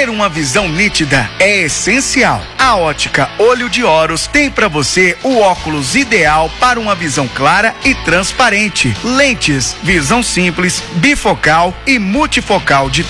Ter uma visão nítida é essencial. A Ótica Olho de Horus tem para você o óculos ideal para uma visão clara e transparente. Lentes, visão simples, bifocal e multifocal de